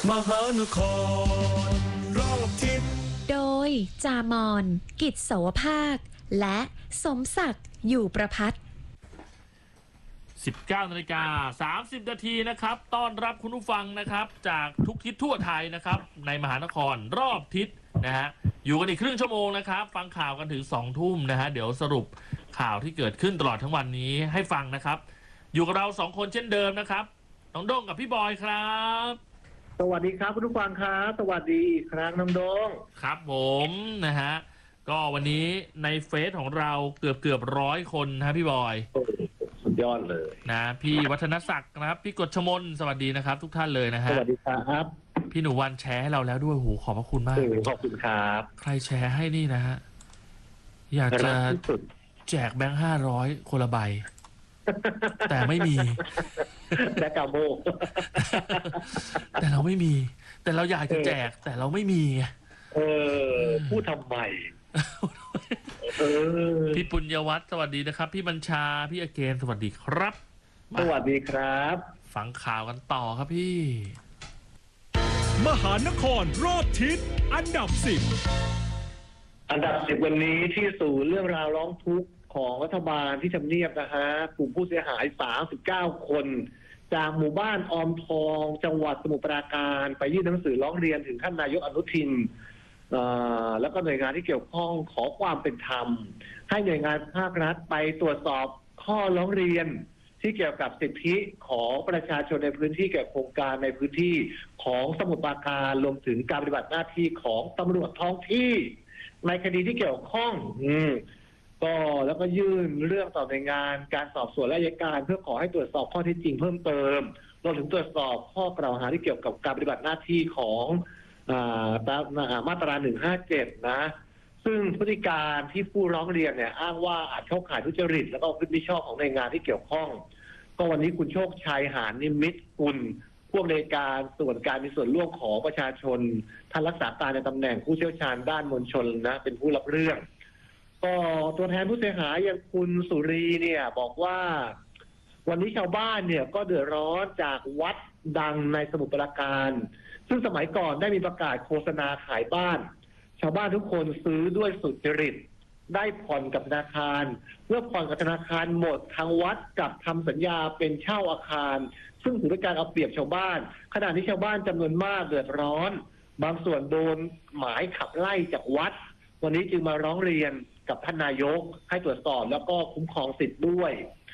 มหานครรอบทิศโดยจามอนกิจโสภาคและสมศักดิ์อยู่ประพัฒน์ 19:30 นาทีนะครับต้อนรับคุณผู้ฟังนะครับจากทุกทิศทั่วไทยนะครับในมหานครรอบทิศนะฮะอยู่กันอีกครึ่งชั่วโมงนะครับฟังข่าวกันถึง2 ทุ่มนะฮะเดี๋ยวสรุปข่าวที่เกิดขึ้นตลอดทั้งวันนี้ให้ฟังนะครับอยู่กับเรา2 คนเช่นเดิมนะครับน้องโด้งกับพี่บอยครับสวัสดีครับคุณผู้ฟังครับสวัสดีอีกครั้งน้องโด้งครับผมนะฮะก็วันนี้ในเฟซของเราเกือบ100 คนนะพี่บอยสุดยอดเลยนะพี่วัฒนศักดิ์นะครับพี่กฤษมนสวัสดีนะครับทุกท่านเลยนะฮะสวัสดีครับพี่หนูวันแชร์ให้เราแล้วด้วยโหขอบพระคุณมากขอบคุณครับใครแชร์ให้นี่นะฮะอยากจะแจกแบงค์500คนละใบแต่ไม่มีแบกาโมแต่เราไม่มีแต่เราอยากจะแจกแต่เราไม่มีพูดทำไมพี่ปุญญวัฒน์สวัสดีนะครับพี่บัญชาพี่อเกนสวัสดีครับสวัสดีครับฟังข่าวกันต่อครับพี่มหานครรอบทิศอันดับ 10 วันนี้ที่สู่เรื่องราวร้องทุกข์ของรัฐบาลที่ทำเนียบนะฮะกลุ่มผู้เสียหาย39 คนจากหมู่บ้านออมทองจังหวัดสมุทรปราการไปยื่นหนังสือร้องเรียนถึงท่านนายกอนุทินแล้วก็หน่วยงานที่เกี่ยวข้องขอความเป็นธรรมให้หน่วยงานภาครัฐไปตรวจสอบข้อร้องเรียนที่เกี่ยวกับสิทธิของประชาชนในพื้นที่เกี่ยวกับโครงการในพื้นที่ของสมุทรปราการรวมถึงการปฏิบัติหน้าที่ของตำรวจท้องที่ในคดีที่เกี่ยวข้องก็แล้วก็ยื่นเรื่องต่อหน่วยงานการสอบสวนและอัยการเพื่อขอให้ตรวจสอบข้อเท็จจริงเพิ่มเติมรวมถึงตรวจสอบข้อกล่าวหาที่เกี่ยวกับการปฏิบัติหน้าที่ของมาตรา157นะซึ่งพฤติการที่ผู้ร้องเรียนเนี่ยอ้างว่าอาจเข้าข่ายทุจริตแล้วก็พฤติมิชอบของหน่วยงานที่เกี่ยวข้องก็วันนี้คุณโชคชัยหาญนิมิตรกุลผู้อำนวยการส่วนการมีส่วนร่วมของประชาชนท่านรักษาการในตำแหน่งผู้เชี่ยวชาญด้านมวลชนนะเป็นผู้รับเรื่องก็ตัวแทนผู้เสียหายอย่างคุณสุรีเนี่ยบอกว่าวันนี้ชาวบ้านเนี่ยก็เดือดร้อนจากวัดดังในสมุทรปราการซึ่งสมัยก่อนได้มีประกาศโฆษณาขายบ้านชาวบ้านทุกคนซื้อด้วยสุจริตได้ผ่อนกับธนาคารเมื่อผ่อนกับธนาคารหมดทางวัดกับทำสัญญาเป็นเช่าอาคารซึ่งถือเป็นการเอาเปรียบชาวบ้านขณะที่ชาวบ้านจำนวนมากเดือดร้อนบางส่วนโดนหมายขับไล่จากวัดวันนี้จึงมาร้องเรียนกับท่านนายกให้ตรวจสอบแล้วก็คุ้มครองสิทธิ์ด้วย